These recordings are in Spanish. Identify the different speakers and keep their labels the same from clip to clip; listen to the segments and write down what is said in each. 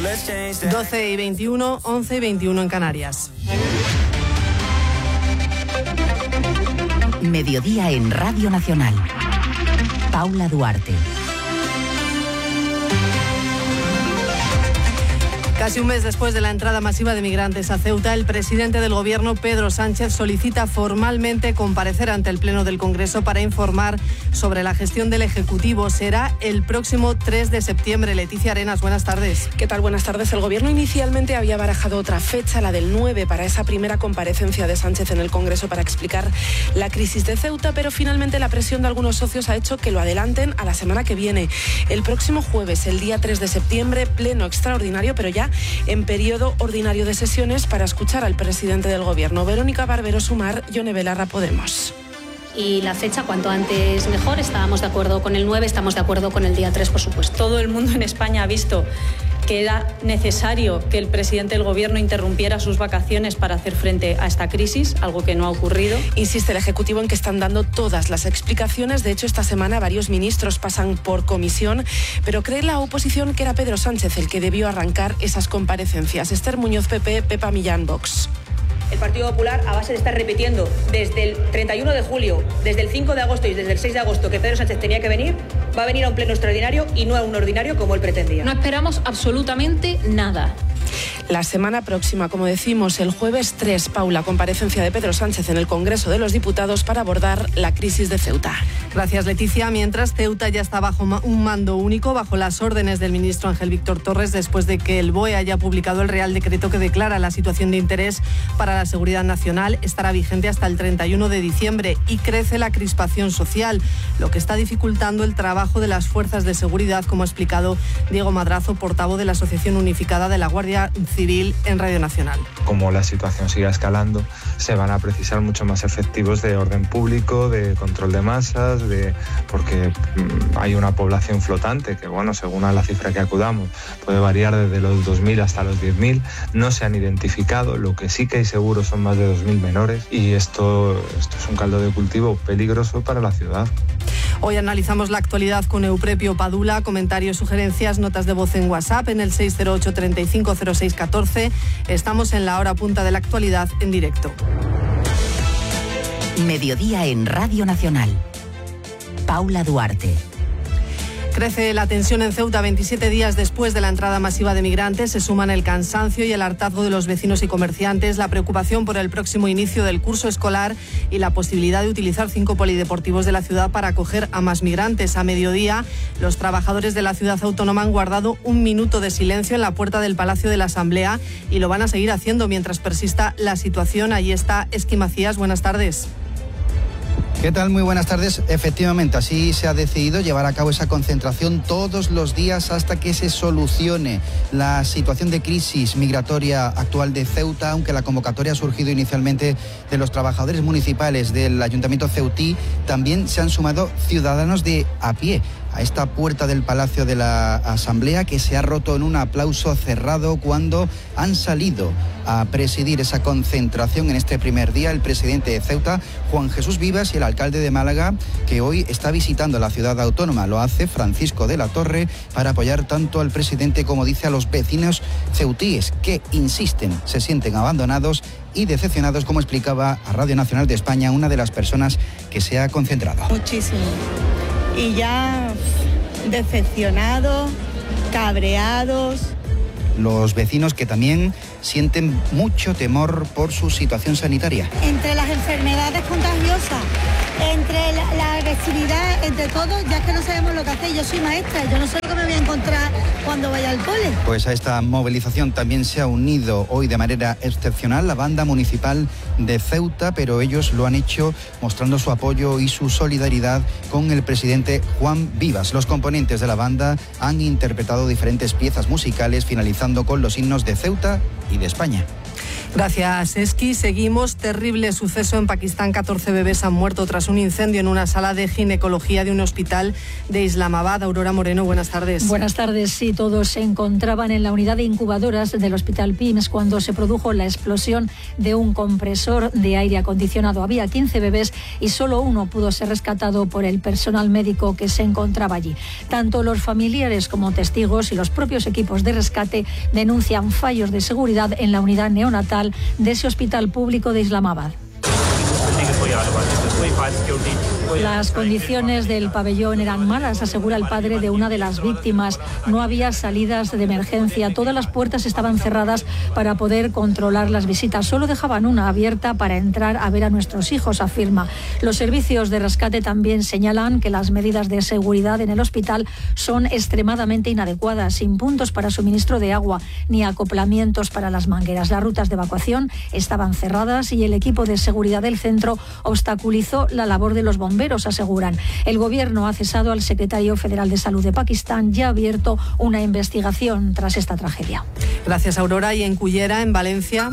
Speaker 1: 12:21, 11:21 en Canarias.
Speaker 2: Mediodía en Radio Nacional. Paula Duarte.
Speaker 1: Casi un mes después de la entrada masiva de migrantes a Ceuta, el presidente del Gobierno, Pedro Sánchez, solicita formalmente comparecer ante el Pleno del Congreso para informar sobre la gestión del Ejecutivo. Será el próximo 3 de septiembre. Leticia Arenas, buenas tardes.
Speaker 3: ¿Qué tal? Buenas tardes. El Gobierno inicialmente había barajado otra fecha, la del 9, para esa primera comparecencia de Sánchez en el Congreso para explicar la crisis de Ceuta, pero finalmente la presión de algunos socios ha hecho que lo adelanten a la semana que viene. El próximo jueves, el día 3 de septiembre, pleno extraordinario, pero ya en periodo ordinario de sesiones, para escuchar al presidente del Gobierno. Verónica Barbero Sumar, Yone Belarra, Podemos.
Speaker 4: Y la fecha, cuanto antes mejor. Estábamos de acuerdo con el 9, estamos de acuerdo con el día 3, por supuesto. Todo el mundo en España ha visto que era necesario que el presidente del Gobierno interrumpiera sus vacaciones para hacer frente a esta crisis, algo que no ha ocurrido.
Speaker 3: Insiste el Ejecutivo en que están dando todas las explicaciones. De hecho, esta semana varios ministros pasan por comisión, pero cree la oposición que era Pedro Sánchez el que debió arrancar esas comparecencias. Esther Muñoz, PP, Pepa Millán, Vox.
Speaker 5: El Partido Popular, a base de estar repitiendo desde el 31 de julio, desde el 5 de agosto y desde el 6 de agosto que Pedro Sánchez tenía que venir, va a venir a un pleno extraordinario y no a un ordinario como él pretendía.
Speaker 4: No esperamos absolutamente nada.
Speaker 3: La semana próxima, como decimos, el jueves 3, Paula, comparecencia de Pedro Sánchez en el Congreso de los Diputados para abordar la crisis de Ceuta.
Speaker 1: Gracias, Leticia. Mientras, Ceuta ya está bajo un mando único, bajo las órdenes del ministro Ángel Víctor Torres, después de que el BOE haya publicado el Real Decreto que declara la situación de interés para la seguridad nacional. Estará vigente hasta el 31 de diciembre y crece la crispación social, lo que está dificultando el trabajo de las fuerzas de seguridad, como ha explicado Diego Madrazo, portavoz de la Asociación Unificada de la Guardia Civil en Radio Nacional.
Speaker 6: Como la situación siga escalando, se van a precisar mucho más efectivos de orden público, de control de masas, porque hay una población flotante que, bueno, según a la cifra que acudamos, puede variar desde los 2.000 hasta los 10.000. No se han identificado, lo que sí que hay seguro son más de 2.000 menores y esto es un caldo de cultivo peligroso para la ciudad.
Speaker 1: Hoy analizamos la actualidad con Euprepio Padula. Comentarios, sugerencias, notas de voz en WhatsApp en el 608 35 06 14. Estamos en la hora punta de la actualidad en directo.
Speaker 2: Mediodía en Radio Nacional. Paula Duarte.
Speaker 1: Crece la tensión en Ceuta 27 días después de la entrada masiva de migrantes. Se suman el cansancio y el hartazgo de los vecinos y comerciantes, la preocupación por el próximo inicio del curso escolar y la posibilidad de utilizar 5 polideportivos de la ciudad para acoger a más migrantes. A mediodía, los trabajadores de la ciudad autónoma han guardado un minuto de silencio en la puerta del Palacio de la Asamblea y lo van a seguir haciendo mientras persista la situación. Allí está Esqui Macías. Buenas tardes.
Speaker 7: ¿Qué tal? Muy buenas tardes. Efectivamente, así se ha decidido llevar a cabo esa concentración todos los días hasta que se solucione la situación de crisis migratoria actual de Ceuta, aunque la convocatoria ha surgido inicialmente de los trabajadores municipales del Ayuntamiento ceutí. También se han sumado ciudadanos de a pie a esta puerta del Palacio de la Asamblea, que se ha roto en un aplauso cerrado cuando han salido a presidir esa concentración en este primer día el presidente de Ceuta, Juan Jesús Vivas, y el alcalde de Málaga, que hoy está visitando la ciudad autónoma. Lo hace Francisco de la Torre para apoyar tanto al presidente como, dice, a los vecinos ceutíes que insisten, se sienten abandonados y decepcionados, como explicaba a Radio Nacional de España una de las personas que se ha concentrado.
Speaker 8: Muchísimo. Y ya decepcionados, cabreados.
Speaker 7: Los vecinos que también sienten mucho temor por su situación sanitaria.
Speaker 8: Entre las enfermedades contagiosas, entre la agresividad, entre todo, ya es que no sabemos lo que hacer. Yo soy maestra, yo no sé lo que me voy a encontrar cuando vaya al cole.
Speaker 7: Pues a esta movilización también se ha unido hoy de manera excepcional la banda municipal de Ceuta, pero ellos lo han hecho mostrando su apoyo y su solidaridad con el presidente Juan Vivas. Los componentes de la banda han interpretado diferentes piezas musicales, finalizando con los himnos de Ceuta y de España.
Speaker 1: Gracias, Esqui. Seguimos. Terrible suceso en Pakistán. 14 bebés han muerto tras un incendio en una sala de ginecología de un hospital de Islamabad. Aurora Moreno, buenas tardes.
Speaker 9: Buenas tardes. Sí, todos se encontraban en la unidad de incubadoras del hospital PIMS cuando se produjo la explosión de un compresor de aire acondicionado. Había 15 bebés y solo uno pudo ser rescatado por el personal médico que se encontraba allí. Tanto los familiares como testigos y los propios equipos de rescate denuncian fallos de seguridad en la unidad neonatal de ese hospital público de Islamabad. Las condiciones del pabellón eran malas, asegura el padre de una de las víctimas. No había salidas de emergencia, todas las puertas estaban cerradas para poder controlar las visitas. Solo dejaban una abierta para entrar a ver a nuestros hijos, afirma. Los servicios de rescate también señalan que las medidas de seguridad en el hospital son extremadamente inadecuadas, sin puntos para suministro de agua ni acoplamientos para las mangueras. Las rutas de evacuación estaban cerradas y el equipo de seguridad del centro obstaculizó la labor de los bomberos, aseguran. El gobierno ha cesado al secretario federal de Salud de Pakistán y ha abierto una investigación tras esta tragedia.
Speaker 1: Gracias, Aurora. Y en Cullera, en Valencia,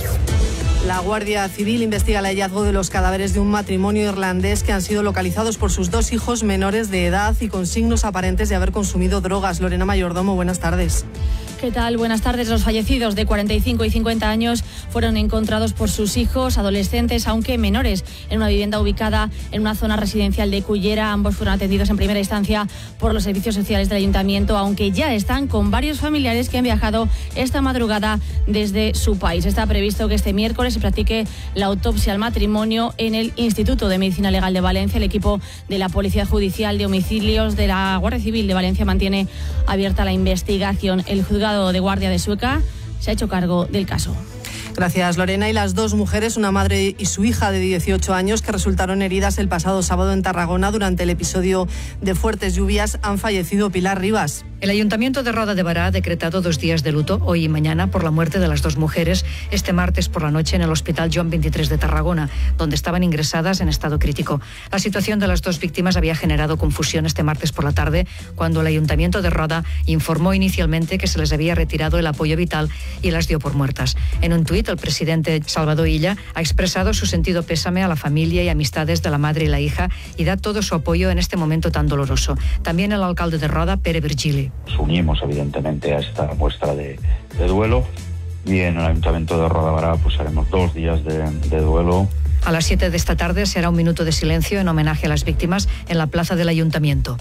Speaker 1: la Guardia Civil investiga el hallazgo de los cadáveres de un matrimonio irlandés que han sido localizados por sus 2 hijos menores de edad y con signos aparentes de haber consumido drogas. Lorena Mayordomo, buenas tardes.
Speaker 10: ¿Qué tal? Buenas tardes. Los fallecidos de 45 y 50 años fueron encontrados por sus hijos adolescentes, aunque menores, en una vivienda ubicada en una zona residencial de Cullera. Ambos fueron atendidos en primera instancia por los servicios sociales del ayuntamiento, aunque ya están con varios familiares que han viajado esta madrugada desde su país. Está previsto que este miércoles se practique la autopsia al matrimonio en el Instituto de Medicina Legal de Valencia. El equipo de la Policía Judicial de Homicidios de la Guardia Civil de Valencia mantiene abierta la investigación. El juzgado de guardia de Sueca se ha hecho cargo del caso.
Speaker 1: Gracias, Lorena. Y las 2 mujeres, una madre y su hija de 18 años, que resultaron heridas el pasado sábado en Tarragona durante el episodio de fuertes lluvias, han fallecido. Pilar Rivas.
Speaker 11: El Ayuntamiento de Roda de Bará ha decretado 2 días de luto, hoy y mañana, por la muerte de las 2 mujeres este martes por la noche en el Hospital Joan 23 de Tarragona, donde estaban ingresadas en estado crítico. La situación de las 2 víctimas había generado confusión este martes por la tarde, cuando el Ayuntamiento de Roda informó inicialmente que se les había retirado el apoyo vital y las dio por muertas. En un tuit, el presidente Salvador Illa ha expresado su sentido pésame a la familia y amistades de la madre y la hija y da todo su apoyo en este momento tan doloroso. También el alcalde de Roda, Pere Virgili.
Speaker 12: Nos unimos evidentemente a esta muestra de duelo y en el Ayuntamiento de Roda de Bará pues haremos 2 días de duelo.
Speaker 11: A las 7 de esta tarde se hará un minuto de silencio en homenaje a las víctimas en la plaza del Ayuntamiento.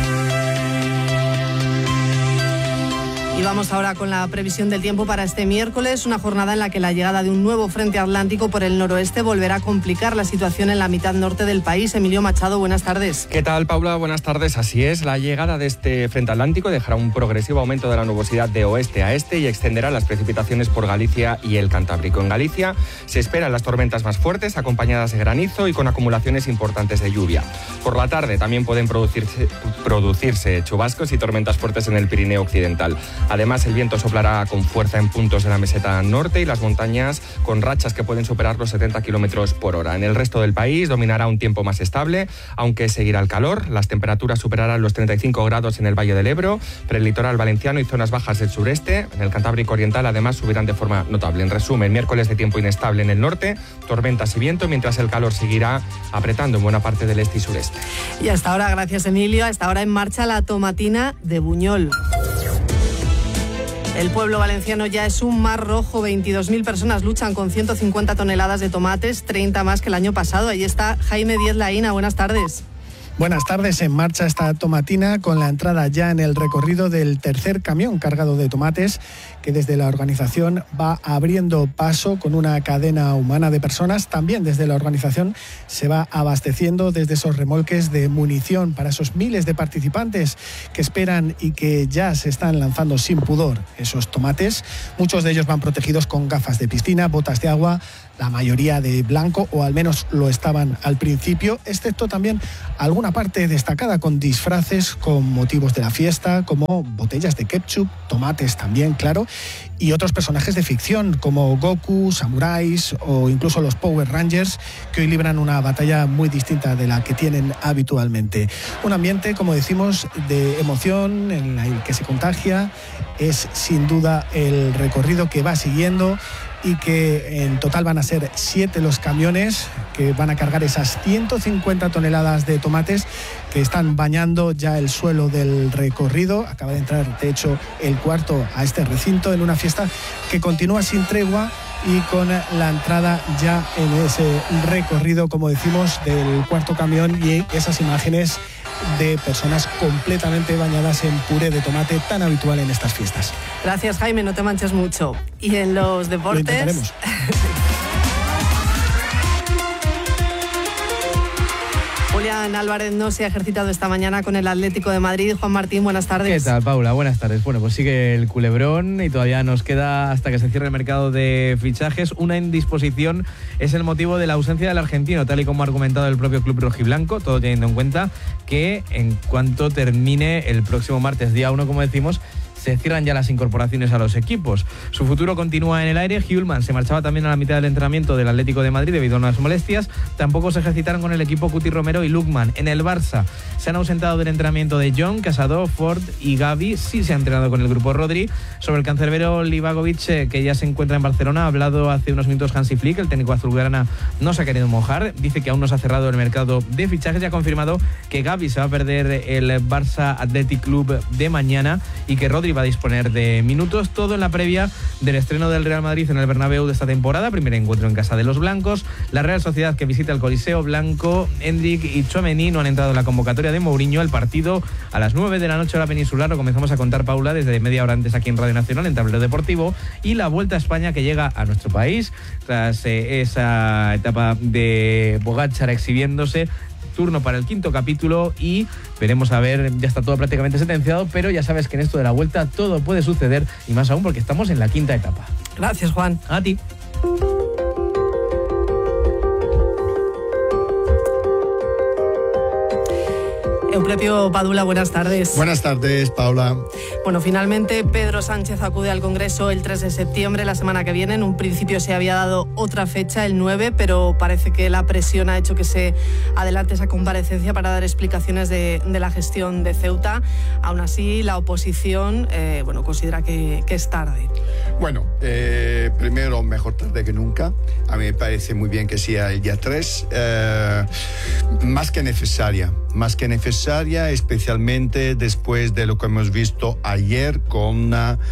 Speaker 1: Y vamos ahora con la previsión del tiempo para este miércoles, una jornada en la que la llegada de un nuevo frente atlántico por el noroeste volverá a complicar la situación en la mitad norte del país. Emilio Machado, buenas tardes.
Speaker 13: ¿Qué tal, Paula? Buenas tardes. Así es, la llegada de este frente atlántico dejará un progresivo aumento de la nubosidad de oeste a este y extenderá las precipitaciones por Galicia y el Cantábrico. En Galicia se esperan las tormentas más fuertes, acompañadas de granizo y con acumulaciones importantes de lluvia. Por la tarde también pueden producirse chubascos y tormentas fuertes en el Pirineo occidental. Además, el viento soplará con fuerza en puntos de la meseta norte y las montañas con rachas que pueden superar los 70 kilómetros por hora. En el resto del país dominará un tiempo más estable, aunque seguirá el calor. Las temperaturas superarán los 35 grados en el Valle del Ebro, prelitoral valenciano y zonas bajas del sureste. En el Cantábrico oriental, además, subirán de forma notable. En resumen, miércoles de tiempo inestable en el norte, tormentas y viento, mientras el calor seguirá apretando en buena parte del este y sureste.
Speaker 1: Y hasta ahora, gracias, Emilio, hasta ahora en marcha la tomatina de Buñol. El pueblo valenciano ya es un mar rojo. 22.000 personas luchan con 150 toneladas de tomates, 30 más que el año pasado. Ahí está Jaime Díez Laína. Buenas tardes.
Speaker 14: Buenas tardes. En marcha esta tomatina con la entrada ya en el recorrido del tercer camión cargado de tomates que desde la organización va abriendo paso con una cadena humana de personas. También desde la organización se va abasteciendo desde esos remolques de munición para esos miles de participantes que esperan y que ya se están lanzando sin pudor esos tomates. Muchos de ellos van protegidos con gafas de piscina, botas de agua, la mayoría de blanco, o al menos lo estaban al principio, excepto también alguna parte destacada con disfraces con motivos de la fiesta, como botellas de ketchup, tomates también, claro, y otros personajes de ficción como Goku, samuráis o incluso los Power Rangers, que hoy libran una batalla muy distinta de la que tienen habitualmente. Un ambiente, como decimos, de emoción en el que se contagia. Es sin duda el recorrido que va siguiendo y que en total van a ser 7 los camiones que van a cargar esas 150 toneladas de tomates que están bañando ya el suelo del recorrido. Acaba de entrar, de hecho, el cuarto a este recinto en una fiesta que continúa sin tregua y con la entrada ya en ese recorrido, como decimos, del cuarto camión y esas imágenes de personas completamente bañadas en puré de tomate tan habitual en estas fiestas.
Speaker 1: Gracias, Jaime, no te manches mucho. Y en los deportes...
Speaker 14: Lo intentaremos.
Speaker 1: Julián Álvarez no se ha ejercitado esta mañana con el Atlético de Madrid. Juan Martín, buenas tardes.
Speaker 15: ¿Qué tal, Paula? Buenas tardes. Bueno, pues sigue el culebrón y todavía nos queda hasta que se cierre el mercado de fichajes. Una indisposición es el motivo de la ausencia del argentino, tal y como ha argumentado el propio club rojiblanco, todo teniendo en cuenta que en cuanto termine el próximo martes, día 1, como decimos, se cierran ya las incorporaciones a los equipos. Su futuro continúa en el aire. Hjulmand se marchaba también a la mitad del entrenamiento del Atlético de Madrid debido a unas molestias. Tampoco se ejercitaron con el equipo Cuti Romero y Lukman. En el Barça se han ausentado del entrenamiento de John, Casado, Ford y Gavi. Sí se ha entrenado con el grupo Rodri. Sobre el cancerbero Livakovic, que ya se encuentra en Barcelona, ha hablado hace unos minutos Hansi Flick. El técnico azulgrana no se ha querido mojar. Dice que aún no se ha cerrado el mercado de fichajes y ha confirmado que Gavi se va a perder el Barça Athletic Club de mañana y que Rodri va a disponer de minutos. Todo en la previa del estreno del Real Madrid en el Bernabéu de esta temporada. Primer encuentro en casa de los blancos. La Real Sociedad, que visita el Coliseo Blanco. Endrick y Tchouaméni no han entrado en la convocatoria de Mourinho. El partido a las 9 de la noche hora peninsular. Lo comenzamos a contar, Paula, desde media hora antes aquí en Radio Nacional, en Tablero Deportivo. Y la Vuelta a España, que llega a nuestro país tras esa etapa de Pogačar exhibiéndose. Turno para el 5º capítulo y veremos a ver, ya está todo prácticamente sentenciado, pero ya sabes que en esto de la Vuelta todo puede suceder y más aún porque estamos en la 5ª etapa.
Speaker 1: Gracias, Juan.
Speaker 15: A ti.
Speaker 1: Eusebio Padula, buenas tardes.
Speaker 16: Buenas tardes, Paula.
Speaker 1: Bueno, finalmente Pedro Sánchez acude al Congreso el 3 de septiembre, la semana que viene. En un principio se había dado otra fecha, el 9, pero parece que la presión ha hecho que se adelante esa comparecencia para dar explicaciones de la gestión de Ceuta. Aún así, la oposición considera que es tarde.
Speaker 16: Bueno, primero, mejor tarde que nunca. A mí me parece muy bien que sea el día 3. Más que necesaria, especialmente después de lo que hemos visto ayer con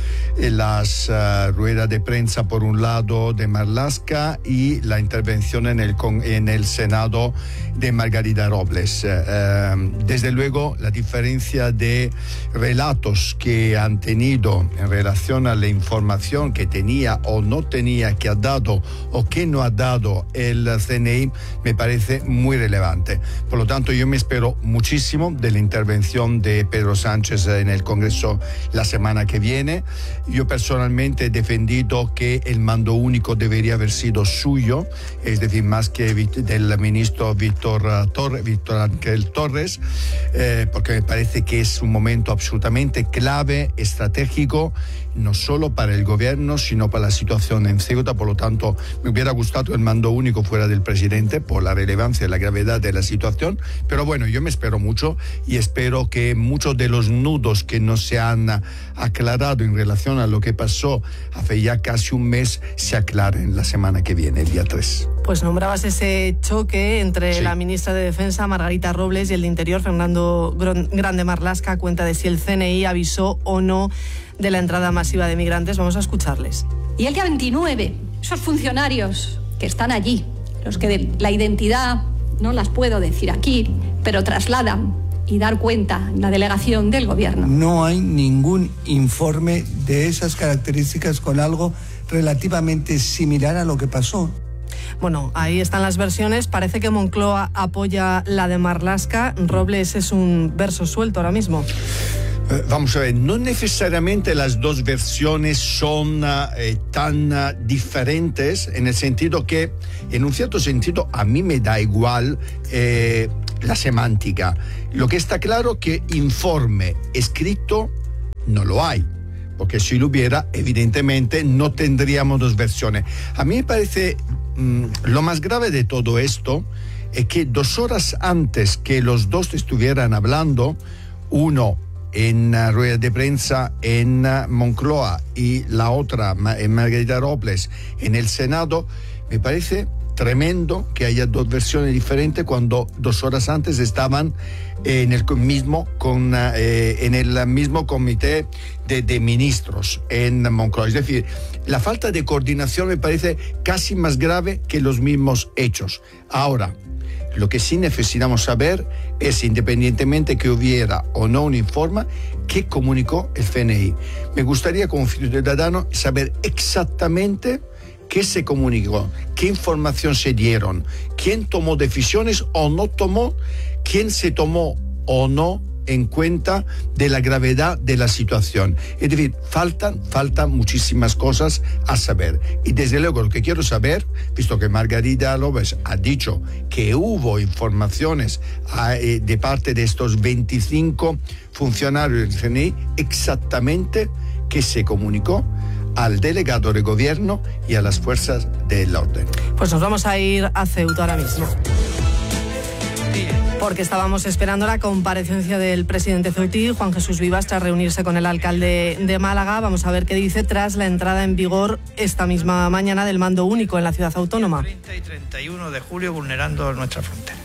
Speaker 16: las ruedas de prensa, por un lado, de Marlaska y la intervención en el Senado de Margarita Robles. Desde luego, la diferencia de relatos que han tenido en relación a la información que tenía o no tenía, que ha dado o que no ha dado el CNI, me parece muy relevante. Por lo tanto, yo me espero muchísimo de la intervención de Pedro Sánchez en el Congreso la semana que viene. Yo personalmente he defendido que el mando único debería haber sido suyo, es decir, más que del ministro Víctor Ángel Torres, porque me parece que es un momento absolutamente clave, estratégico, no solo para el gobierno, sino para la situación en Ceuta. Por lo tanto, me hubiera gustado el mando único fuera del presidente por la relevancia y la gravedad de la situación. Pero bueno, yo me espero mucho y espero que muchos de los nudos que no se han aclarado en relación a lo que pasó hace ya casi un mes se aclaren la semana que viene, el día 3.
Speaker 1: Pues nombrabas ese choque entre la ministra de Defensa, Margarita Robles, y el de Interior, Fernando Grande Marlaska, a cuenta de si el CNI avisó o no de la entrada masiva de migrantes. Vamos a escucharles.
Speaker 17: Y el día 29, esos funcionarios que están allí, los que la identidad no las puedo decir aquí, pero trasladan y dar cuenta en la delegación del gobierno.
Speaker 18: No hay ningún informe de esas características con algo relativamente similar a lo que pasó.
Speaker 1: Bueno, ahí están las versiones. Parece que Moncloa apoya la de Marlaska. Robles es un verso suelto ahora mismo.
Speaker 16: Vamos a ver, no necesariamente las dos versiones son tan diferentes, en el sentido que, en un cierto sentido, a mí me da igual la semántica. Lo que está claro que informe escrito no lo hay, porque si lo hubiera, evidentemente no tendríamos dos versiones. A mí me parece lo más grave de todo esto es que 2 horas antes que los dos estuvieran hablando, uno en rueda de prensa en Moncloa y la otra, Margarita Robles, en el Senado, me parece tremendo que haya dos versiones diferentes cuando 2 horas antes estaban en el mismo comité de ministros en Moncloa. Es decir, la falta de coordinación me parece casi más grave que los mismos hechos. Ahora, lo que sí necesitamos saber es, independientemente que hubiera o no un informe, qué comunicó el CNI. Me gustaría, como ciudadano, saber exactamente qué se comunicó, qué información se dieron, quién tomó decisiones o no tomó, quién se tomó o no en cuenta de la gravedad de la situación. Es decir, faltan muchísimas cosas a saber. Y desde luego lo que quiero saber, visto que Margarita Robles ha dicho que hubo informaciones de parte de estos 25 funcionarios del CNI, exactamente qué se comunicó al delegado de gobierno y a las fuerzas del orden.
Speaker 1: Pues nos vamos a ir a Ceuta ahora mismo, porque estábamos esperando la comparecencia del presidente ceutí, Juan Jesús Vivas, tras reunirse con el alcalde de Málaga. Vamos a ver qué dice tras la entrada en vigor esta misma mañana del mando único en la ciudad autónoma.
Speaker 19: 30 y 31 de julio vulnerando nuestra frontera.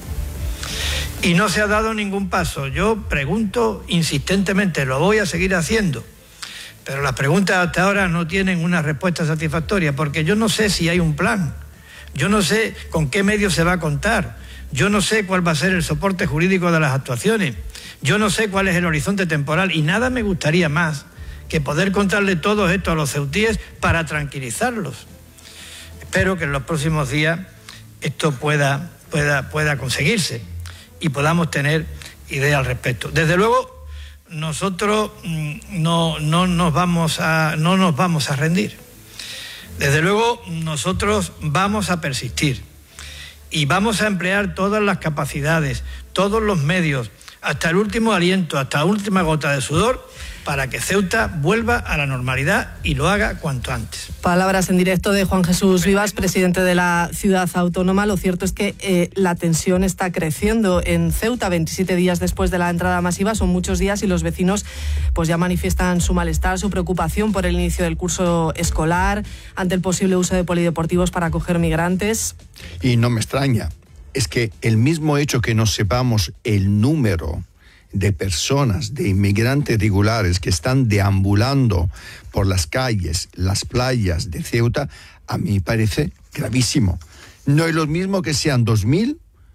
Speaker 19: Y no se ha dado ningún paso. Yo pregunto insistentemente, lo voy a seguir haciendo, pero las preguntas hasta ahora no tienen una respuesta satisfactoria, porque yo no sé si hay un plan, yo no sé con qué medios se va a contar, yo no sé cuál va a ser el soporte jurídico de las actuaciones, yo no sé cuál es el horizonte temporal, y nada me gustaría más que poder contarle todo esto a los ceutíes para tranquilizarlos. Espero que en los próximos días esto pueda conseguirse y podamos tener idea al respecto. Desde luego, nosotros no nos vamos a rendir. Desde luego, nosotros vamos a persistir y vamos a emplear todas las capacidades, todos los medios, hasta el último aliento, hasta la última gota de sudor, para que Ceuta vuelva a la normalidad y lo haga cuanto antes.
Speaker 1: Palabras en directo de Juan Jesús Vivas, presidente de la ciudad autónoma. Lo cierto es que la tensión está creciendo en Ceuta. 27 días después de la entrada masiva, son muchos días, y los vecinos pues ya manifiestan su malestar, su preocupación por el inicio del curso escolar, ante el posible uso de polideportivos para acoger migrantes.
Speaker 16: Y no me extraña, es que el mismo hecho que no sepamos el número de personas, de inmigrantes regulares que están deambulando por las calles, las playas de Ceuta, a mí me parece gravísimo. No es lo mismo que sean 2.000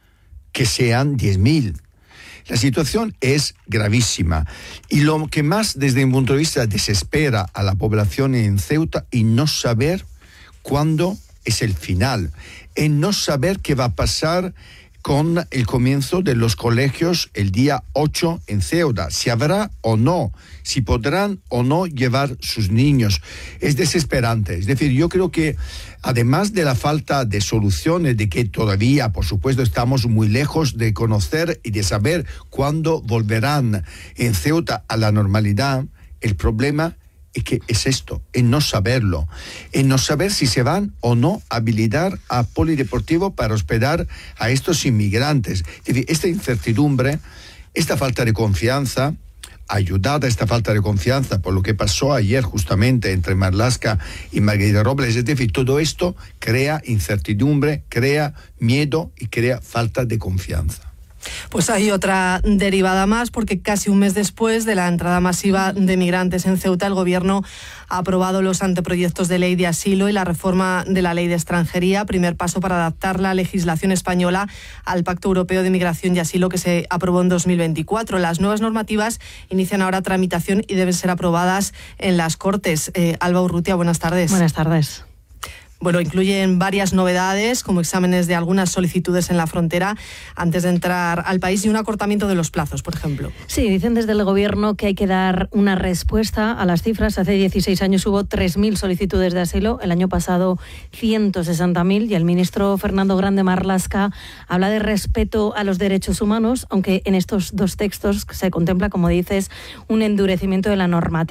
Speaker 16: que sean 10.000. La situación es gravísima, y lo que más desde mi punto de vista desespera a la población en Ceuta y no saber cuándo es el final, en no saber qué va a pasar con el comienzo de los colegios el día 8 en Ceuta, si habrá o no, si podrán o no llevar sus niños. Es desesperante. Es decir, yo creo que además de la falta de soluciones, de que todavía, por supuesto, estamos muy lejos de conocer y de saber cuándo volverán en Ceuta a la normalidad, el problema es que es esto, en no saberlo, en no saber si se van o no a habilitar a polideportivo para hospedar a estos inmigrantes. Es decir, esta incertidumbre, esta falta de confianza, ayudada a esta falta de confianza por lo que pasó ayer justamente entre Marlaska y Margarita Robles, es decir, todo esto crea incertidumbre, crea miedo y crea falta de confianza.
Speaker 1: Pues hay otra derivada más, porque casi un mes después de la entrada masiva de migrantes en Ceuta, el Gobierno ha aprobado los anteproyectos de ley de asilo y la reforma de la ley de extranjería, primer paso para adaptar la legislación española al Pacto Europeo de Migración y Asilo que se aprobó en 2024. Las nuevas normativas inician ahora tramitación y deben ser aprobadas en las Cortes. Alba Urrutia, buenas tardes.
Speaker 9: Buenas tardes.
Speaker 1: Bueno, incluyen varias novedades, como exámenes de algunas solicitudes en la frontera antes de entrar al país y un acortamiento de los plazos, por ejemplo.
Speaker 9: Sí, dicen desde el Gobierno que hay que dar una respuesta a las cifras. Hace 16 años hubo 3.000 solicitudes de asilo, el año pasado 160.000, y el ministro Fernando Grande Marlaska habla de respeto a los derechos humanos, aunque en estos dos textos se contempla, como dices, un endurecimiento de la normativa.